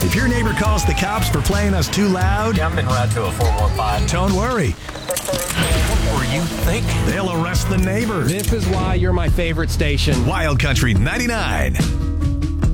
If your neighbor calls the cops for playing us too loud, Yeah, I'm en route to a 415. don't worry. What were you thinking? They'll arrest the neighbor. This is why you're my favorite station. Wild Country 99.